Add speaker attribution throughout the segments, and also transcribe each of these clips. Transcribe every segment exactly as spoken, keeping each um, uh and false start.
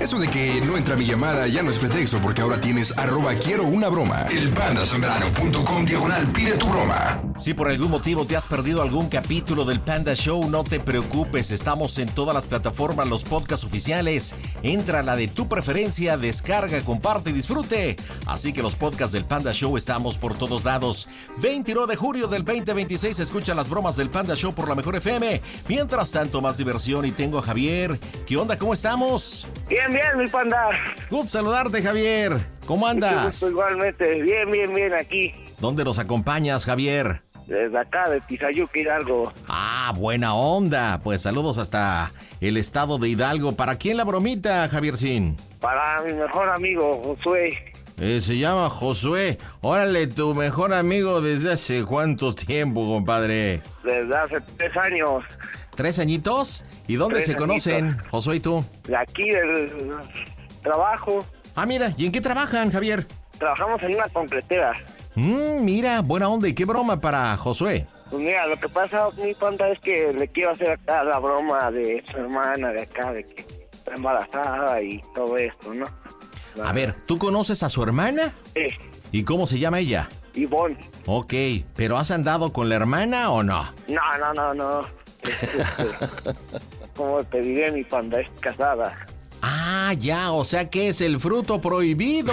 Speaker 1: Eso de que no entra mi llamada ya no es pretexto, porque ahora tienes arroba quiero una broma. El pandasambrano punto com diagonal pide tu broma.
Speaker 2: Si por algún motivo te has perdido algún capítulo del Panda Show, no te preocupes. Estamos en todas las plataformas, los podcasts oficiales. Entra a la de tu preferencia, descarga, comparte y disfrute. Así que los podcasts del Panda Show estamos por todos lados. veintinueve de julio del veinte veintiséis, escucha las bromas del Panda Show por la Mejor F M. Mientras tanto, más diversión y tengo a Javier. ¿Qué onda? ¿Cómo estamos?
Speaker 3: Bien, bien, mi panda.
Speaker 2: Good saludarte, Javier. ¿Cómo andas?
Speaker 3: Igualmente, bien, bien, bien, aquí.
Speaker 2: ¿Dónde nos acompañas, Javier?
Speaker 3: Desde acá, de Tizayuca, Hidalgo.
Speaker 2: Ah, buena onda. Pues saludos hasta el estado de Hidalgo. ¿Para quién la bromita, Javiercín?
Speaker 3: Para mi mejor amigo, Josué.
Speaker 2: Eh, se llama Josué. Órale, tu mejor amigo desde hace cuánto tiempo, compadre.
Speaker 3: Desde hace tres años.
Speaker 2: ¿Tres añitos? ¿Y dónde
Speaker 3: Tres
Speaker 2: se conocen,
Speaker 3: añitos.
Speaker 2: Josué y tú?
Speaker 3: De aquí, del trabajo.
Speaker 2: Ah, mira, ¿y en qué trabajan, Javier?
Speaker 3: Trabajamos en una concretera.
Speaker 2: Mmm, mira, buena onda. ¿Y qué broma para Josué?
Speaker 3: Pues mira, lo que pasa, mi panda, es que le quiero hacer acá la broma de su hermana de acá, de que está embarazada y todo esto, ¿no?
Speaker 2: A ver, ¿tú conoces a su hermana?
Speaker 3: Sí,
Speaker 2: ¿Y cómo se llama ella?
Speaker 3: Ivonne.
Speaker 2: Ok, ¿pero has andado con la hermana o no?
Speaker 3: No, no, no, no. Es, este, como te diré, mi panda, es casada.
Speaker 2: Ah, ya, o sea que es el fruto prohibido.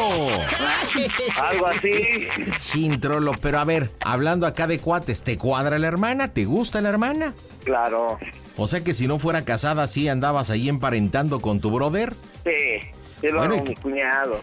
Speaker 3: Algo así.
Speaker 2: Sin trolo, pero a ver, hablando acá de cuates, ¿te cuadra la hermana? ¿Te gusta la hermana?
Speaker 3: Claro.
Speaker 2: O sea que si no fuera casada, ¿sí andabas ahí emparentando con tu brother?
Speaker 3: Sí, sí lo
Speaker 2: Bueno,
Speaker 3: hago
Speaker 2: ¿y
Speaker 3: mi
Speaker 2: qué?
Speaker 3: cuñado.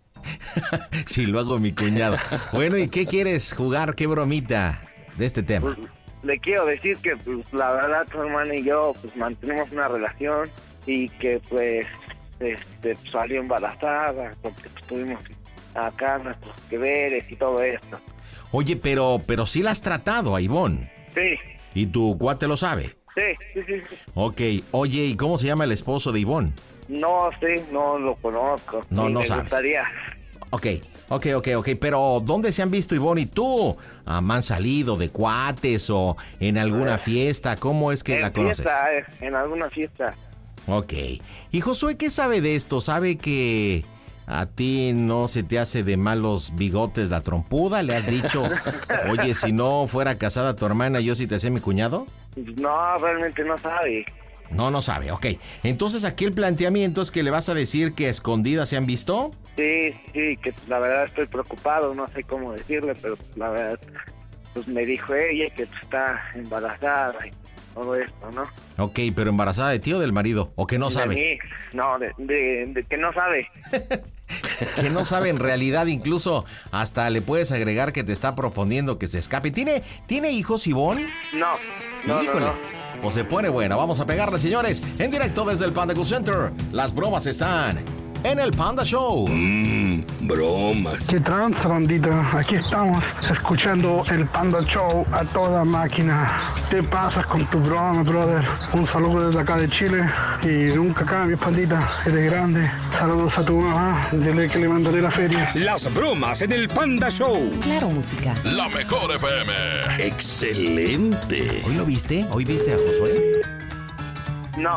Speaker 2: Sí, lo hago mi cuñado. Bueno, ¿y qué quieres jugar? ¿Qué bromita de este tema?
Speaker 3: Pues, le quiero decir que, pues, la verdad, tu hermana y yo, pues, mantenemos una relación y que, pues, este, pues, salió embarazada, porque pues, tuvimos acá nuestros que veres y todo esto.
Speaker 2: Oye, pero, pero sí la has tratado a Ivonne.
Speaker 3: Sí,
Speaker 2: ¿Y tu cuate lo sabe?
Speaker 3: sí, sí, sí, sí.
Speaker 2: Ok, oye, ¿y cómo se llama el esposo de Ivonne?
Speaker 3: No sé, no lo conozco.
Speaker 2: No,
Speaker 3: y
Speaker 2: no
Speaker 3: me
Speaker 2: sabes.
Speaker 3: gustaría.
Speaker 2: Ok, ok, ok, ok, pero ¿dónde se han visto Ivonne y tú? Ah, ¿han salido de cuates o en alguna fiesta? ¿Cómo es que
Speaker 3: en
Speaker 2: la conoces?
Speaker 3: fiesta, eh, en alguna fiesta.
Speaker 2: Ok. ¿Y Josué qué sabe de esto? ¿Sabe que a ti no se te hace de malos bigotes la trompuda? ¿Le has dicho, oye, si no fuera casada tu hermana, yo sí te hacía mi cuñado?
Speaker 3: No, realmente no sabe.
Speaker 2: No, no sabe, ok. Entonces aquí el planteamiento es que le vas a decir que a escondidas se han visto.
Speaker 3: Sí, sí, que la verdad estoy preocupado, no sé cómo decirle, pero la verdad, pues me dijo ella que está embarazada y todo esto, ¿no?
Speaker 2: Ok, pero embarazada de ti o del marido, o que no
Speaker 3: De
Speaker 2: sabe.
Speaker 3: mí. No, de, de, de que no sabe.
Speaker 2: Que no sabe en realidad, incluso hasta le puedes agregar que te está proponiendo que se escape. ¿Tiene, ¿tiene hijos, Ivonne?
Speaker 3: No, no,
Speaker 2: Híjole,
Speaker 3: no, no.
Speaker 2: pues se pone buena. Vamos a pegarle, señores. En directo desde el Panda Cool Center. Las bromas están en el Panda Show.
Speaker 4: Mmm, bromas.
Speaker 5: ¿Qué tranza, bandita? Aquí estamos escuchando el Panda Show a toda máquina. ¿Qué pasas con tu broma, brother? Un saludo desde acá de Chile y nunca cambies, pandita. Eres grande. Saludos a tu mamá. Dile que le mandaré la feria.
Speaker 4: Las bromas en el Panda Show.
Speaker 6: Claro, música.
Speaker 1: La Mejor F M.
Speaker 4: Excelente.
Speaker 2: ¿Hoy lo viste? ¿Hoy viste a Josué?
Speaker 3: No.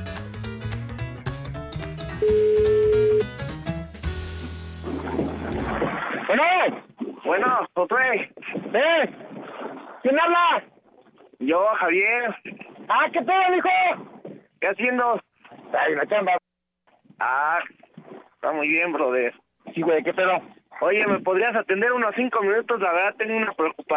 Speaker 3: Bueno, bueno, Josué. ¿Eh? ¿Quién habla? Yo, Javier. Ah, ¿qué pedo, hijo? ¿Qué haciendo? Ay, la chamba. Ah, está muy bien, brother. Sí, güey, ¿qué pedo? Oye, ¿me podrías atender unos cinco minutos? La verdad tengo una preocupación.